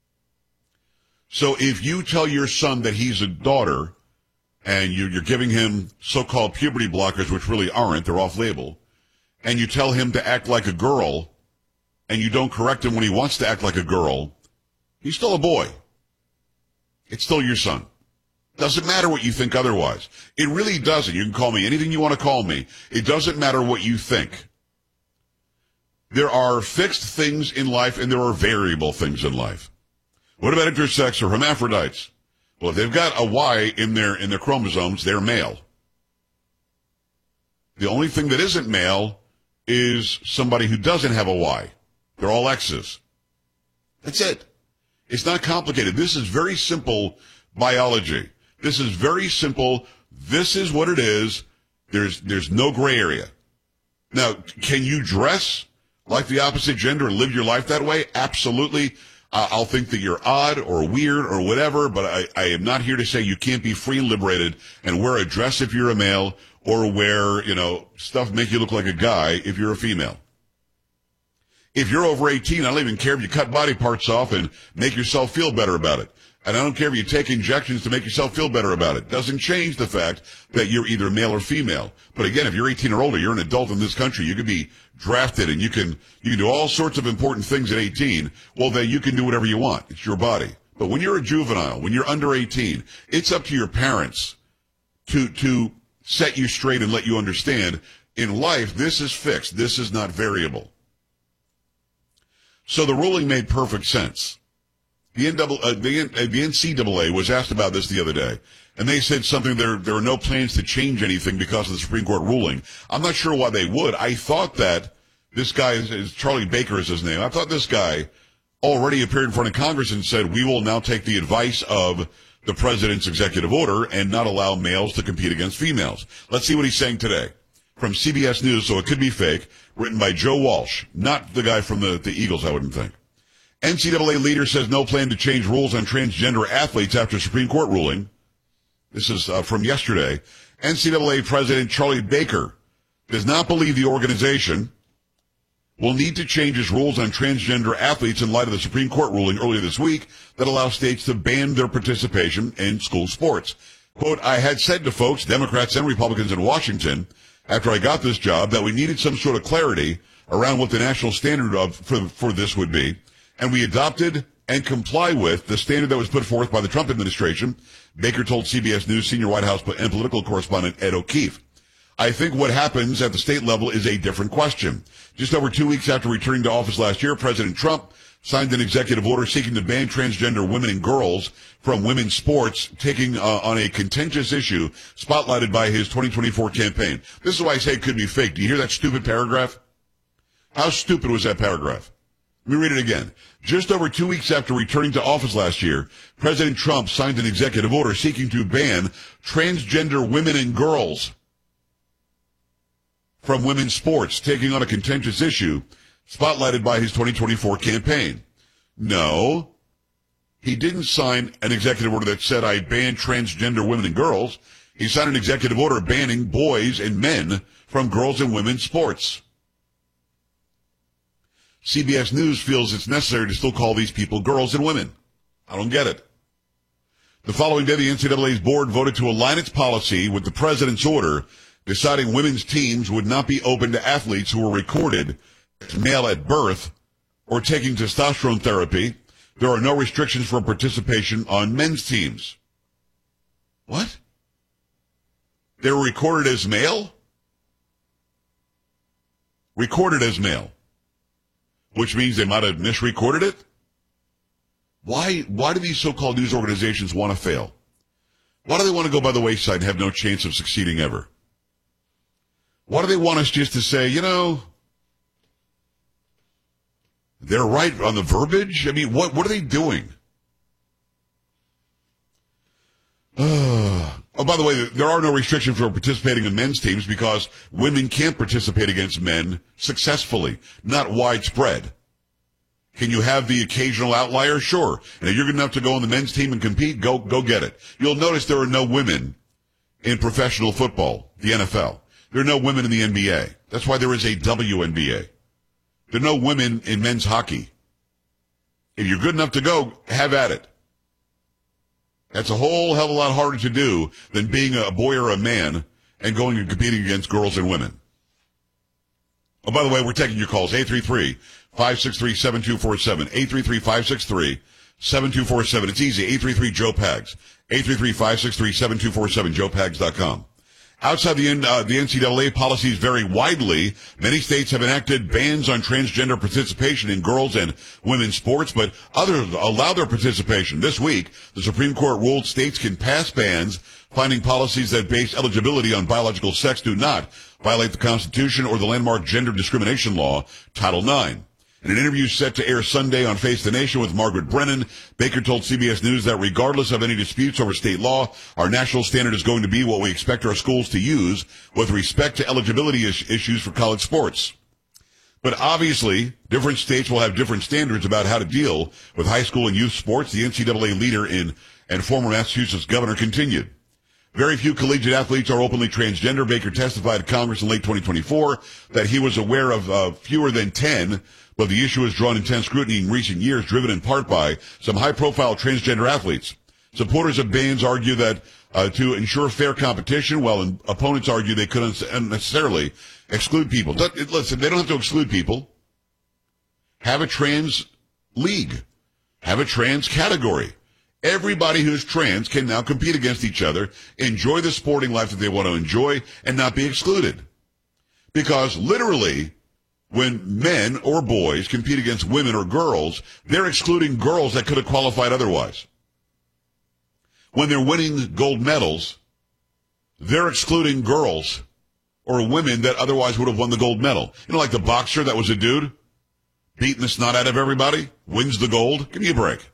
So if you tell your son that he's a daughter and you're giving him so-called puberty blockers, which really aren't, they're off-label, and you tell him to act like a girl and you don't correct him when he wants to act like a girl, he's still a boy. It's still your son. Doesn't matter what you think otherwise. It really doesn't. You can call me anything you want to call me. It doesn't matter what you think. There are fixed things in life and there are variable things in life. What about intersex or hermaphrodites? Well, if they've got a Y in their in their chromosomes, they're male. The only thing that isn't male is somebody who doesn't have a Y. They're all X's. That's it. It's not complicated. This is very simple biology. This is very simple. This is what it is. There's there's no gray area. Now, can you dress like the opposite gender and live your life that way? Absolutely. Uh, I'll think that you're odd or weird or whatever, but I, I am not here to say you can't be free and liberated and wear a dress if you're a male or wear, you know, stuff make you look like a guy if you're a female. If you're over eighteen, I don't even care if you cut body parts off and make yourself feel better about it. And I don't care if you take injections to make yourself feel better about it. Doesn't change the fact that you're either male or female. But again, if you're eighteen or older, you're an adult in this country. You can be drafted and you can, you can do all sorts of important things at eighteen. Well, then you can do whatever you want. It's your body. But when you're a juvenile, when you're under eighteen, it's up to your parents to, to set you straight and let you understand in life, this is fixed. This is not variable. So the ruling made perfect sense. The, N double, uh, the, uh, the N C double A was asked about this the other day, and they said something, there, there are no plans to change anything because of the Supreme Court ruling. I'm not sure why they would. I thought that this guy, is, is Charlie Baker is his name, I thought this guy already appeared in front of Congress and said, we will now take the advice of the president's executive order and not allow males to compete against females. Let's see what he's saying today. From C B S News, so it could be fake, written by Joe Walsh, not the guy from the, the Eagles, I wouldn't think. N C double A leader says no plan to change rules on transgender athletes after Supreme Court ruling. This is uh, from yesterday. N C double A President Charlie Baker does not believe the organization will need to change its rules on transgender athletes in light of the Supreme Court ruling earlier this week that allows states to ban their participation in school sports. Quote, I had said to folks, Democrats and Republicans in Washington, after I got this job, that we needed some sort of clarity around what the national standard of for, for this would be, and we adopted and comply with the standard that was put forth by the Trump administration, Baker told C B S News senior White House and political correspondent Ed O'Keefe. I think what happens at the state level is a different question. Just over two weeks after returning to office last year, President Trump signed an executive order seeking to ban transgender women and girls from women's sports, taking uh, on a contentious issue spotlighted by his twenty twenty-four campaign. This is why I say it could be fake. Do you hear that stupid paragraph? How stupid was that paragraph? Let me read it again. Just over two weeks after returning to office last year, President Trump signed an executive order seeking to ban transgender women and girls from women's sports, taking on a contentious issue spotlighted by his twenty twenty-four campaign. No, he didn't sign an executive order that said I ban transgender women and girls. He signed an executive order banning boys and men from girls and women's sports. C B S News feels it's necessary to still call these people girls and women. I don't get it. The following day, the N C double A's board voted to align its policy with the president's order, deciding women's teams would not be open to athletes who were recorded as male at birth or taking testosterone therapy. There are no restrictions for participation on men's teams. What? They were recorded as male? Recorded as male. Which means they might have misrecorded it? Why, why do these so-called news organizations want to fail? Why do they want to go by the wayside and have no chance of succeeding ever? Why do they want us just to say, you know, they're right on the verbiage? I mean, what, what are they doing? Uh, oh, by the way, there are no restrictions for participating in men's teams because women can't participate against men successfully, not widespread. Can you have the occasional outlier? Sure. And if you're good enough to go on the men's team and compete, go, go get it. You'll notice there are no women in professional football, the N F L. There are no women in the N B A. That's why there is a W N B A. There are no women in men's hockey. If you're good enough to go, have at it. That's a whole hell of a lot harder to do than being a boy or a man and going and competing against girls and women. Oh, by the way, we're taking your calls. eight three three, five six three, seven two four seven. eight three three, five six three, seven two four seven. It's easy. eight three three, Joe Pags. eight three three, five six three, seven two four seven. joe pags dot com. Outside the, uh, the N C double A policies vary widely. Many states have enacted bans on transgender participation in girls and women's sports, but others allow their participation. This week, the Supreme Court ruled states can pass bans, finding policies that base eligibility on biological sex do not violate the Constitution or the landmark gender discrimination law, Title nine. In an interview set to air Sunday on Face the Nation with Margaret Brennan, Baker told C B S News that regardless of any disputes over state law, our national standard is going to be what we expect our schools to use with respect to eligibility is- issues for college sports. But obviously, different states will have different standards about how to deal with high school and youth sports. The N C double A leader in and former Massachusetts governor continued. Very few collegiate athletes are openly transgender. Baker testified to Congress in late twenty twenty-four that he was aware of uh, fewer than ten, but the issue has drawn intense scrutiny in recent years, driven in part by some high-profile transgender athletes. Supporters of bans argue that uh, to ensure fair competition, while opponents argue they couldn't necessarily exclude people. Listen, they don't have to exclude people. Have a trans league. Have a trans category. Everybody who's trans can now compete against each other, enjoy the sporting life that they want to enjoy, and not be excluded. Because literally, when men or boys compete against women or girls, they're excluding girls that could have qualified otherwise. When they're winning gold medals, they're excluding girls or women that otherwise would have won the gold medal. You know, like the boxer that was a dude, beating the snot out of everybody, wins the gold. Give me a break.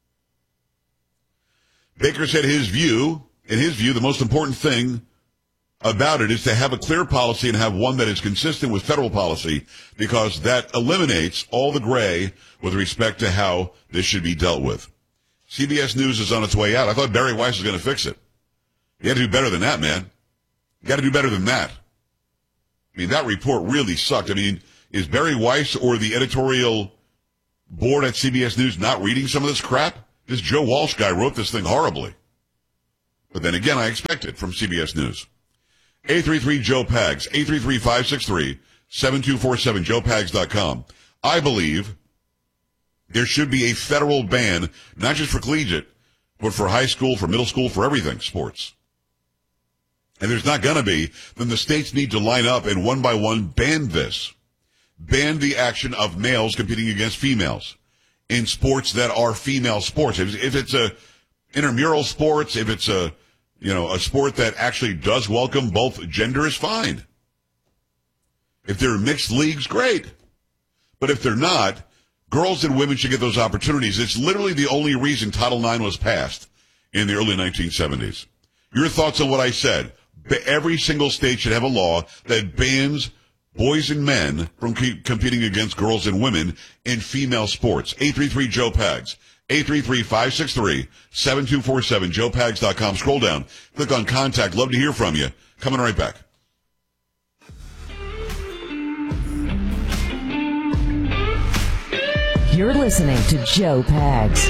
Baker said his view, in his view, the most important thing about it is to have a clear policy and have one that is consistent with federal policy, because that eliminates all the gray with respect to how this should be dealt with. C B S News is on its way out. I thought Barry Weiss was going to fix it. You got to do better than that, man. You got to do better than that. I mean, that report really sucked. I mean, is Barry Weiss or the editorial board at C B S News not reading some of this crap? This Joe Walsh guy wrote this thing horribly. But then again, I expect it from C B S News. eight three three Joe Pags, eight three three, five six three, seven two four seven, joe pags dot com. I believe there should be a federal ban, not just for collegiate, but for high school, for middle school, for everything, sports. And there's not going to be, then the states need to line up and one by one ban this. Ban the action of males competing against females in sports that are female sports. If, if it's a intramural sports, if it's a, you know, a sport that actually does welcome both genders, fine. If they're mixed leagues, great. But if they're not, girls and women should get those opportunities. It's literally the only reason Title nine was passed in the early nineteen seventies. Your thoughts on what I said? Every single state should have a law that bans boys and men from keep competing against girls and women in female sports. eight three three Joe Pags. eight three three, five six three, seven two four seven, joe pags dot com. Scroll down. Click on contact. Love to hear from you. Coming right back. You're listening to Joe Pags.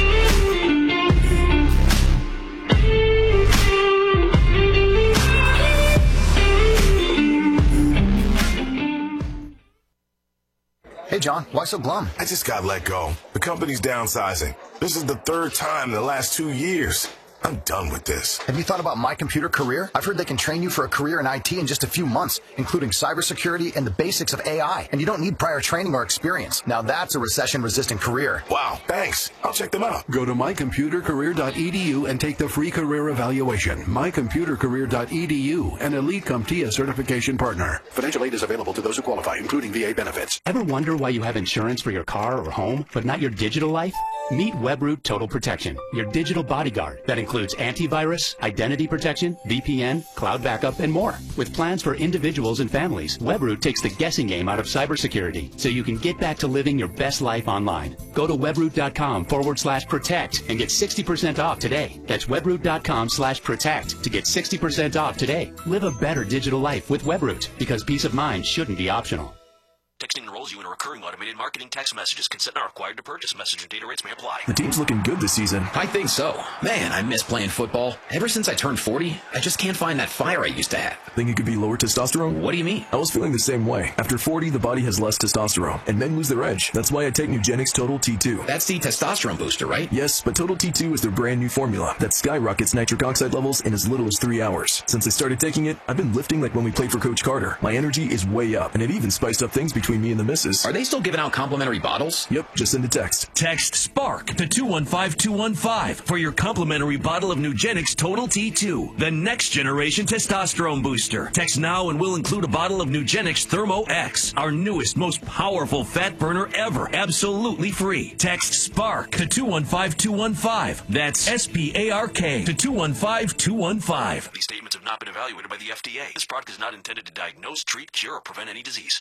Hey, John, why so glum? I just got let go. The company's downsizing. This is the third time in the last two years. I'm done with this. Have you thought about My Computer Career? I've heard they can train you for a career in I T in just a few months, including cybersecurity and the basics of A I. And you don't need prior training or experience. Now that's a recession-resistant career. Wow, thanks. I'll check them out. Go to my computer career dot e d u and take the free career evaluation. my computer career dot e d u, an Elite CompTIA certification partner. Financial aid is available to those who qualify, including V A benefits. Ever wonder why you have insurance for your car or home, but not your digital life? Meet Webroot Total Protection, your digital bodyguard that includes antivirus, identity protection, V P N, cloud backup, and more. With plans for individuals and families, Webroot takes the guessing game out of cybersecurity so you can get back to living your best life online. Go to webroot.com forward slash protect and get sixty percent off today. That's webroot.com slash protect to get sixty percent off today. Live a better digital life with Webroot, because peace of mind shouldn't be optional. Texting enrolls you in a recurring automated marketing text messages. Consent not required to purchase. Message and data rates may apply. The team's looking good this season. I think so. Man, I miss playing football. Ever since I turned forty, I just can't find that fire I used to have. Think it could be lower testosterone? What do you mean? I was feeling the same way. After forty, the body has less testosterone, and men lose their edge. That's why I take Nugenix Total T two. That's the testosterone booster, right? Yes, but Total T two is their brand new formula that skyrockets nitric oxide levels in as little as three hours. Since I started taking it, I've been lifting like when we played for Coach Carter. My energy is way up, and it even spiced up things between me and the missus. Are they still giving out complimentary bottles? Yep, just send a text. Text SPARK to two one five two one five for your complimentary bottle of Nugenix Total T two, the next generation testosterone booster. Text now and we'll include a bottle of Nugenix Thermo X, our newest, most powerful fat burner ever, absolutely free. Text SPARK to two one five two one five. That's S P A R K to two one five two one five. These statements have not been evaluated by the F D A. This product is not intended to diagnose, treat, cure, or prevent any disease.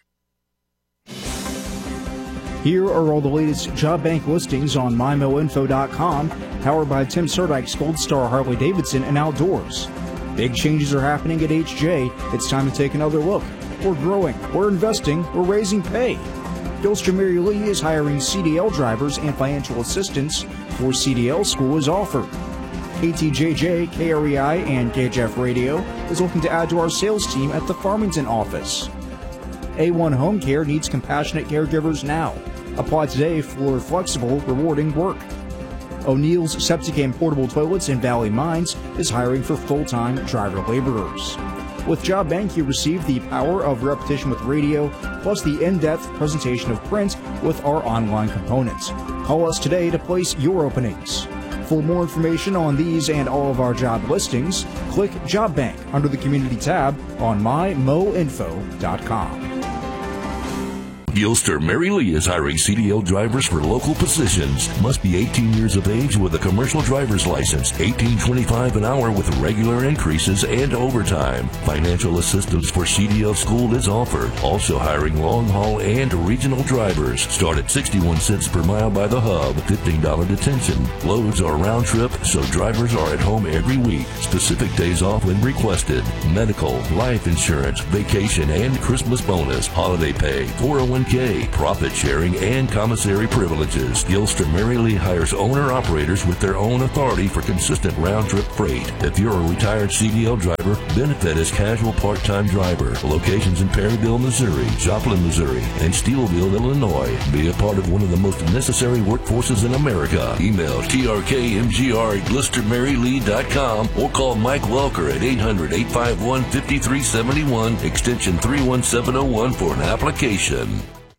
Here are all the latest job bank listings on my mo info dot com, powered by Tim Serdike's Gold Star Harley-Davidson and Outdoors. Big changes are happening at H J. It's time to take another look. We're growing, we're investing, we're raising pay. Gilster Mary Lee is hiring C D L drivers and financial assistants for C D L school is offered. K T J J, K R E I, and K H F Radio is looking to add to our sales team at the Farmington office. A one Home Care needs compassionate caregivers now. Apply today for flexible, rewarding work. O'Neill's Septic and Portable Toilets in Valley Mines is hiring for full-time driver laborers. With Job Bank, you receive the power of repetition with radio, plus the in-depth presentation of print with our online components. Call us today to place your openings. For more information on these and all of our job listings, click Job Bank under the Community tab on my mo info dot com. Gilster Mary Lee is hiring C D L drivers for local positions. Must be eighteen years of age with a commercial driver's license. eighteen twenty-five an hour with regular increases and overtime. Financial assistance for C D L school is offered. Also hiring long haul and regional drivers. Start at sixty-one cents per mile by the hub. fifteen dollars detention. Loads are round trip, so drivers are at home every week. Specific days off when requested. Medical, life insurance, vacation, and Christmas bonus. Holiday pay, four oh one k, profit sharing, and commissary privileges. Gilster Mary Lee hires owner-operators with their own authority for consistent round-trip freight. If you're a retired C D L driver, benefit as casual part-time driver. Locations in Perryville, Missouri, Joplin, Missouri, and Steelville, Illinois. Be a part of one of the most necessary workforces in America. Email T R K M G R at Gilster Mary Lee dot com or call Mike Welker at eight hundred, eight five one, five three seven one, extension three one seven oh one for an application.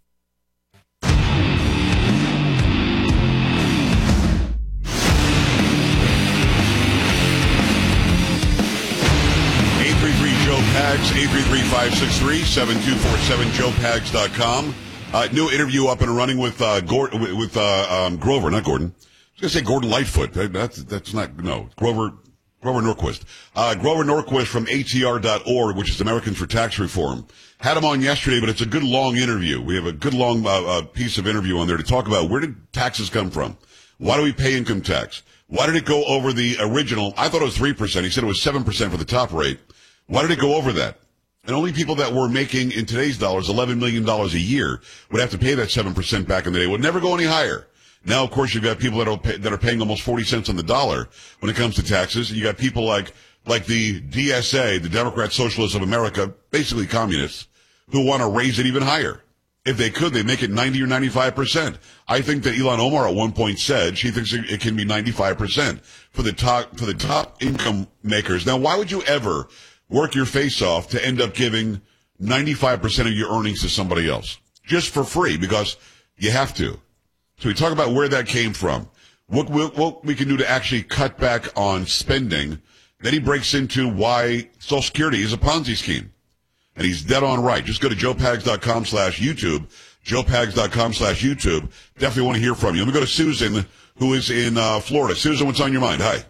eight three three, five six three, seven two four seven, joe pags dot com. Uh, new interview up and running with uh, Gordon, with uh, um, Grover, not Gordon. I was going to say Gordon Lightfoot. That's, that's not, no, Grover, Grover Norquist. Uh, Grover Norquist from A T R dot org, which is Americans for Tax Reform. Had him on yesterday, but it's a good long interview. We have a good long uh, uh, piece of interview on there to talk about where did taxes come from? Why do we pay income tax? Why did it go over the original? I thought it was three percent. He said it was seven percent for the top rate. Why did it go over that? And only people that were making, in today's dollars, eleven million dollars a year would have to pay that seven percent back in the day. It would never go any higher. Now, of course, you've got people that are, pay, that are paying almost forty cents on the dollar when it comes to taxes. You got people like, like the D S A, the Democrat Socialists of America, basically communists, who want to raise it even higher. If they could, they make it ninety or ninety-five percent. I think that Ilhan Omar at one point said she thinks it can be ninety-five percent for the top, for the top income makers. Now, why would you ever work your face off to end up giving ninety-five percent of your earnings to somebody else just for free? Because you have to. So we talk about where that came from, what, what, what we can do to actually cut back on spending. Then he breaks into why Social Security is a Ponzi scheme. And he's dead on right. Just go to joe pags dot com slash YouTube, joe pags dot com slash YouTube. Definitely want to hear from you. Let me go to Susan, who is in uh, Florida. Susan, what's on your mind? Hi.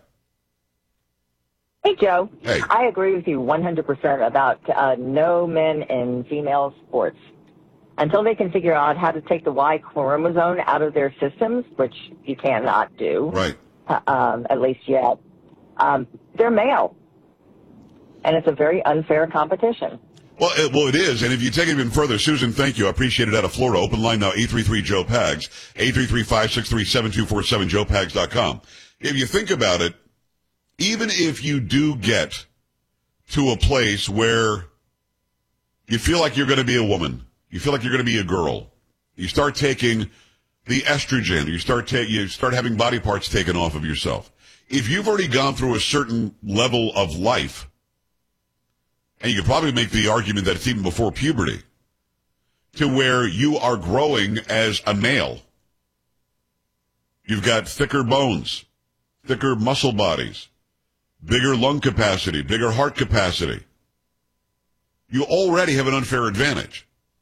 Hey, Joe. Hey. I agree with you one hundred percent about uh, no men in female sports. Until they can figure out how to take the Y chromosome out of their systems, which you cannot do, right? Uh, um, at least yet, um, they're male. And it's a very unfair competition. Well, it, well, it is. And if you take it even further, Susan, thank you. I appreciate it out of Florida. Open line now, eight three three, Joe Pags, eight three three, five six three, seven two four seven, joe pags dot com. If you think about it, even if you do get to a place where you feel like you're going to be a woman, you feel like you're going to be a girl, you start taking the estrogen, you start ta- you start having body parts taken off of yourself. If you've already gone through a certain level of life, and you could probably make the argument that it's even before puberty, to where you are growing as a male, you've got thicker bones, thicker muscle bodies, bigger lung capacity, bigger heart capacity. You already have an unfair advantage.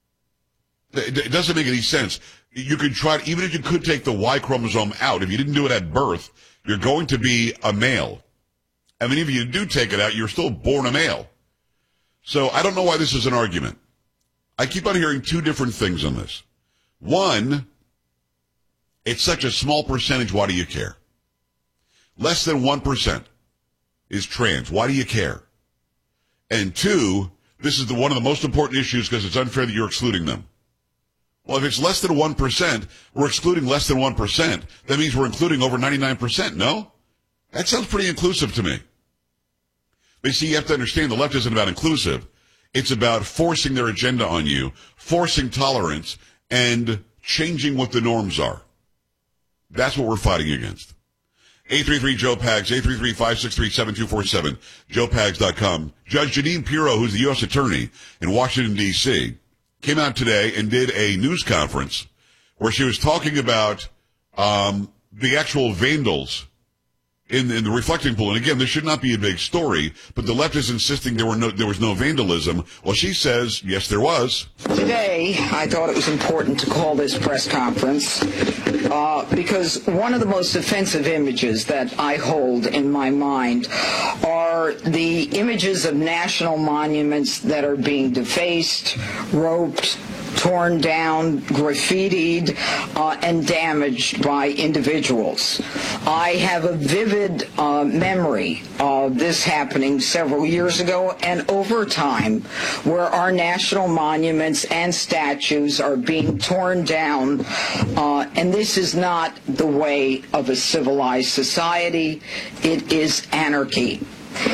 It doesn't make any sense. You could try, even if you could take the Y chromosome out, if you didn't do it at birth, you're going to be a male. I mean, if you do take it out, you're still born a male. So I don't know why this is an argument. I keep on hearing two different things on this. One, it's such a small percentage, why do you care? Less than one percent is trans. Why do you care? And two, this is the, one of the most important issues because it's unfair that you're excluding them. Well, if it's less than one percent, we're excluding less than one percent. That means we're including over ninety-nine percent, no? That sounds pretty inclusive to me. But you see, you have to understand the left isn't about inclusive. It's about forcing their agenda on you, forcing tolerance, and changing what the norms are. That's what we're fighting against. eight three three, Joe Pags, eight three three, five six three, seven two four seven, joe pags dot com. Judge Janine Pirro, who's the U S attorney in Washington, D C, came out today and did a news conference where she was talking about um, the actual vandals in, in the reflecting pool. And again, this should not be a big story, but the left is insisting there were no there was no vandalism. Well, she says yes, there was. Today, I thought it was important to call this press conference uh, because one of the most offensive images that I hold in my mind are the images of national monuments that are being defaced, roped, torn down, graffitied, uh, and damaged by individuals. I have a vivid uh, memory of this happening several years ago and over time, where our national monuments and statues are being torn down, uh, and this is not the way of a civilized society. It is anarchy.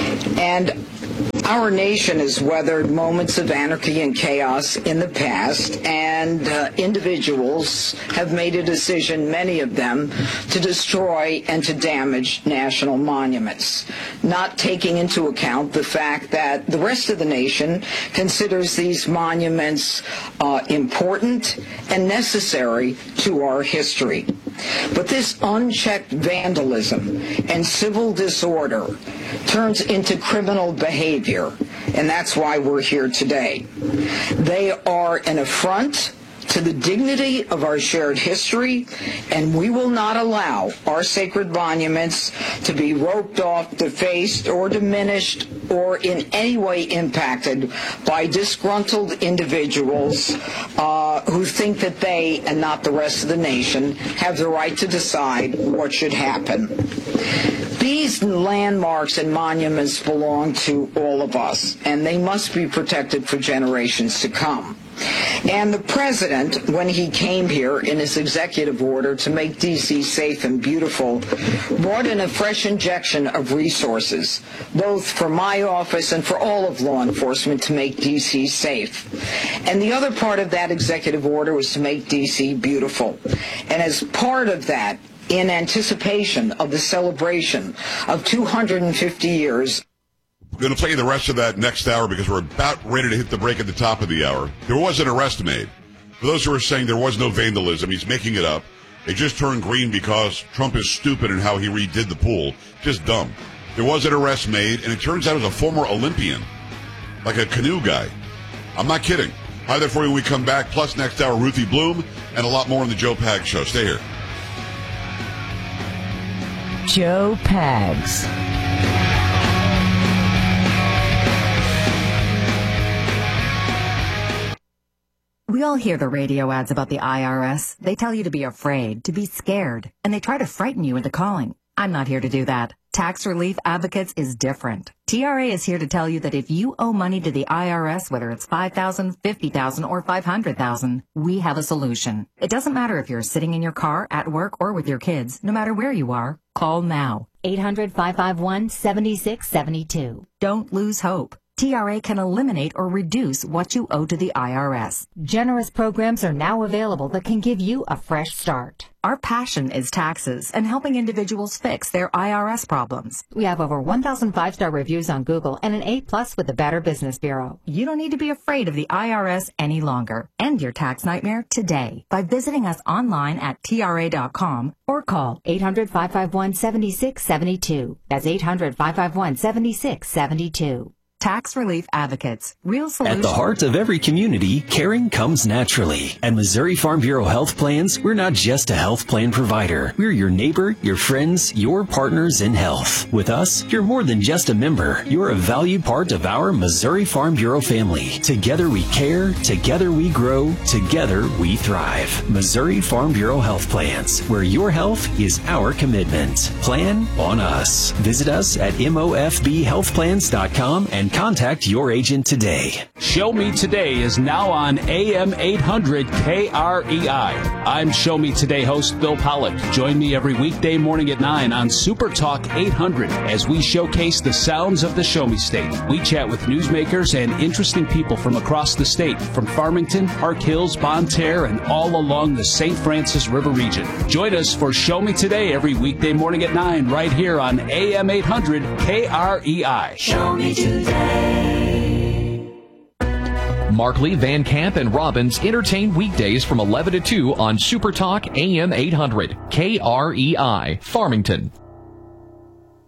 And our nation has weathered moments of anarchy and chaos in the past, and uh, individuals have made a decision, many of them, to destroy and to damage national monuments, not taking into account the fact that the rest of the nation considers these monuments uh, important and necessary to our history. But this unchecked vandalism and civil disorder turns into criminal behavior, and that's why we're here today. They are an affront to the dignity of our shared history, and we will not allow our sacred monuments to be roped off, defaced, or diminished, or in any way impacted by disgruntled individuals uh, who think that they, and not the rest of the nation, have the right to decide what should happen. These landmarks and monuments belong to all of us, and they must be protected for generations to come. And the president, when he came here in his executive order to make D C safe and beautiful, brought in a fresh injection of resources, both for my office and for all of law enforcement, to make D C safe. And the other part of that executive order was to make D C beautiful. And as part of that, in anticipation of the celebration of two hundred fifty years. We're going to play you the rest of that next hour because we're about ready to hit the break at the top of the hour. There was an arrest made. For those who are saying there was no vandalism, he's making it up. It just turned green because Trump is stupid in how he redid the pool. Just dumb. There was an arrest made, and it turns out it was a former Olympian, like a canoe guy. I'm not kidding. Hi there for you when we come back. Plus next hour, Ruthie Bloom, and a lot more on the Joe Pags Show. Stay here. Joe Pags. We all hear the radio ads about the I R S. They tell you to be afraid, to be scared, and they try to frighten you into calling. I'm not here to do that. Tax Relief Advocates is different. T R A is here to tell you that if you owe money to the I R S, whether it's five thousand dollars, fifty thousand dollars, or five hundred thousand dollars, we have a solution. It doesn't matter if you're sitting in your car, at work, or with your kids. No matter where you are, call now. eight hundred, five five one, seven six seven two. Don't lose hope. T R A can eliminate or reduce what you owe to the I R S. Generous programs are now available that can give you a fresh start. Our passion is taxes and helping individuals fix their I R S problems. We have over one thousand five-star reviews on Google and an A plus with the Better Business Bureau. You don't need to be afraid of the I R S any longer. End your tax nightmare today by visiting us online at T R A dot com or call eight hundred, five five one, seven six seven two. That's eight hundred, five five one, seven six seven two. Tax Relief Advocates. Real solutions. At the heart of every community, caring comes naturally. At Missouri Farm Bureau Health Plans, we're not just a health plan provider. We're your neighbor, your friends, your partners in health. With us, you're more than just a member. You're a valued part of our Missouri Farm Bureau family. Together we care, together we grow, together we thrive. Missouri Farm Bureau Health Plans, where your health is our commitment. Plan on us. Visit us at M O F B health plans dot com and contact your agent today. Show Me Today is now on A M eight hundred K R E I. I'm Show Me Today host Bill Pollock. Join me every weekday morning at nine on Super Talk eight hundred as we showcase the sounds of the Show Me State. We chat with newsmakers and interesting people from across the state, from Farmington, Park Hills, Bonne Terre, and all along the Saint Francis River region. Join us for Show Me Today every weekday morning at nine right here on A M eight hundred K R E I. Show Me Today. Markley, Van Camp, and Robbins entertain weekdays from eleven to two on Super Talk A M eight hundred K R E I, Farmington.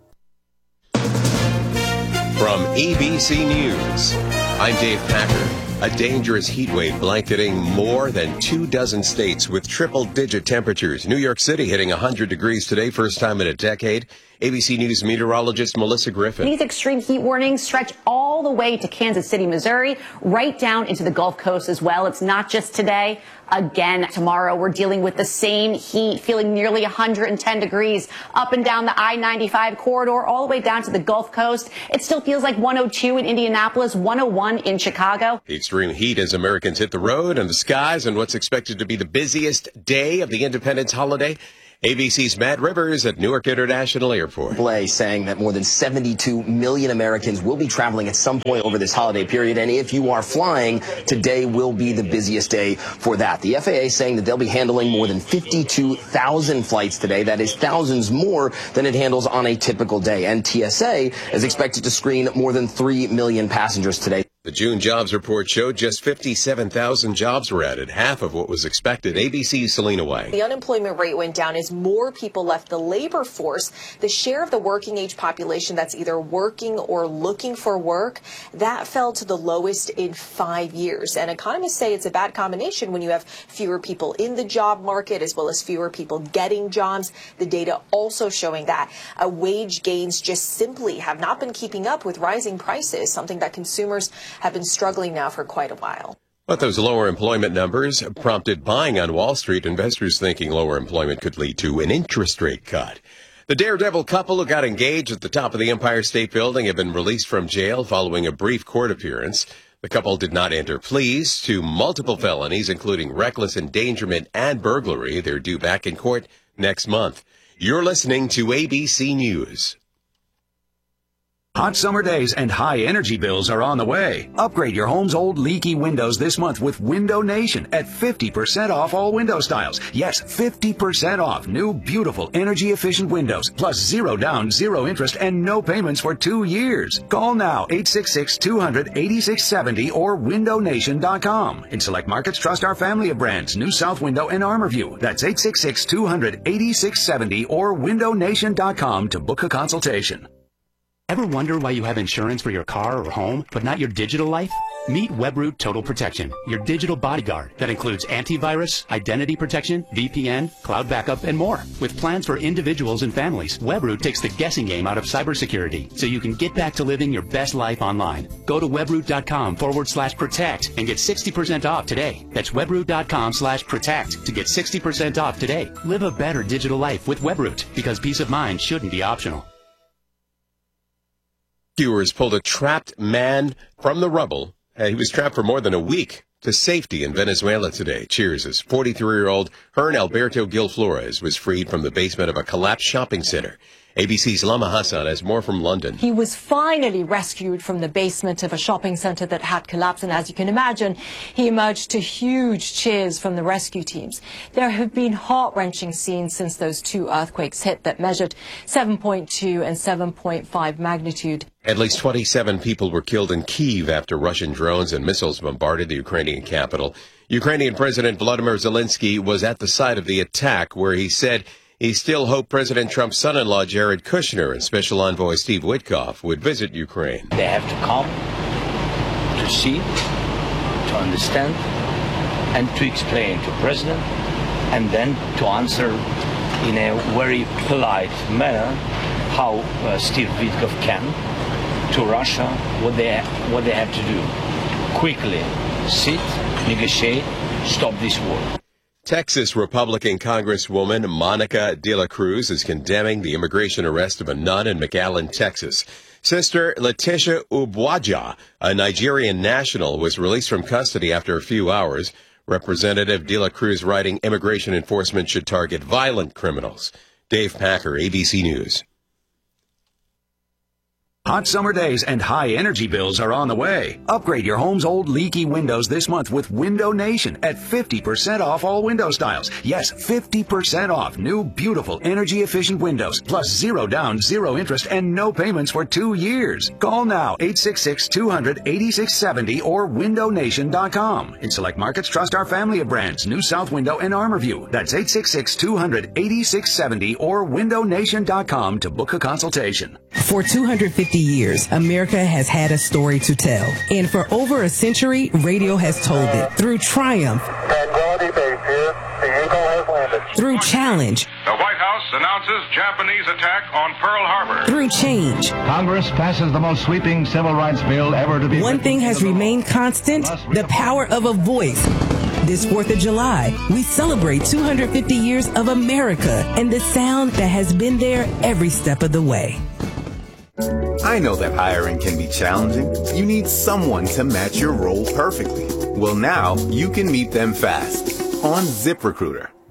From A B C News, I'm Dave Packer. A dangerous heat wave blanketing more than two dozen states with triple-digit temperatures. New York City hitting one hundred degrees today, first time in a decade. A B C News meteorologist Melissa Griffin. These extreme heat warnings stretch all the way to Kansas City, Missouri, right down into the Gulf Coast as well. It's not just today. Again, tomorrow we're dealing with the same heat, feeling nearly one hundred ten degrees up and down the I ninety-five corridor, all the way down to the Gulf Coast. It still feels like one oh two in Indianapolis, one oh one in Chicago. The extreme heat as Americans hit the road and the skies and what's expected to be the busiest day of the Independence holiday. A B C's Matt Rivers at Newark International Airport. Blay saying that more than seventy-two million Americans will be traveling at some point over this holiday period. And if you are flying, today will be the busiest day for that. The F A A saying that they'll be handling more than fifty-two thousand flights today. That is thousands more than it handles on a typical day. And T S A is expected to screen more than three million passengers today. The June jobs report showed just fifty-seven thousand jobs were added, half of what was expected. A B C's Selena Wang. The unemployment rate went down as more people left the labor force. The share of the working age population that's either working or looking for work, that fell to the lowest in five years. And economists say it's a bad combination when you have fewer people in the job market as well as fewer people getting jobs. The data also showing that uh, wage gains just simply have not been keeping up with rising prices, something that consumers have been struggling now for quite a while. But those lower employment numbers prompted buying on Wall Street, investors thinking lower employment could lead to an interest rate cut. The daredevil couple who got engaged at the top of the Empire State Building have been released from jail following a brief court appearance. The couple did not enter pleas to multiple felonies, including reckless endangerment and burglary. They're due back in court next month. You're listening to A B C News. Hot summer days and high energy bills are on the way. Upgrade your home's old leaky windows this month with Window Nation at fifty percent off all window styles. Yes, fifty percent off new beautiful energy efficient windows, plus zero down, zero interest, and no payments for two years. Call now eight six six, two hundred, eighty-six seventy or window nation dot com. In select markets, trust our family of brands, New South Window and ArmorView. That's eight six six, two hundred, eighty-six seventy or window nation dot com to book a consultation. Ever wonder why you have insurance for your car or home, but not your digital life? Meet Webroot Total Protection, your digital bodyguard that includes antivirus, identity protection, V P N, cloud backup, and more. With plans for individuals and families, Webroot takes the guessing game out of cybersecurity so you can get back to living your best life online. Go to webroot.com forward slash protect and get sixty percent off today. That's webroot.com slash protect to get sixty percent off today. Live a better digital life with Webroot, because peace of mind shouldn't be optional. Rescuers pulled a trapped man from the rubble. Uh, he was trapped for more than a week to safety in Venezuela today. Cheers. His forty-three-year-old Hern Alberto Gil Flores was freed from the basement of a collapsed shopping center. A B C's Lama Hassan has more from London. He was finally rescued from the basement of a shopping center that had collapsed, and as you can imagine, he emerged to huge cheers from the rescue teams. There have been heart-wrenching scenes since those two earthquakes hit that measured seven point two and seven point five magnitude. At least twenty-seven people were killed in Kyiv after Russian drones and missiles bombarded the Ukrainian capital. Ukrainian President Volodymyr Zelensky was at the site of the attack, where he said he still hoped President Trump's son-in-law Jared Kushner and Special Envoy Steve Witkoff would visit Ukraine. They have to come to see, to understand, and to explain to President, and then to answer in a very polite manner how uh, Steve Witkoff can to Russia what they what they have to do. Quickly sit, negotiate, stop this war. Texas Republican Congresswoman Monica De La Cruz is condemning the immigration arrest of a nun in McAllen, Texas. Sister Letitia Ubwaja, a Nigerian national, was released from custody after a few hours. Representative De La Cruz writing immigration enforcement should target violent criminals. Dave Packer, A B C News. Hot summer days and high energy bills are on the way. Upgrade your home's old leaky windows this month with Window Nation at fifty percent off all window styles. Yes, fifty percent off new beautiful energy efficient windows, plus zero down, zero interest, and no payments for two years. Call now eight six six, two hundred, eighty-six seventy or window nation dot com. In select markets, trust our family of brands, New South Window and ArmorView. That's eight six six, two hundred, eighty-six seventy or window nation dot com to book a consultation. For two hundred fifty years, America has had a story to tell. And for over a century, radio has told it. Through triumph, through challenge, the White House announces Japanese attack on Pearl Harbor. through change. Congress passes the most sweeping civil rights bill ever to be. One thing has remained constant, the power of a voice. This fourth of July, we celebrate two hundred fifty years of America and the sound that has been there every step of the way. I know that hiring can be challenging. You need someone to match your role perfectly. Well, now you can meet them fast on ZipRecruiter.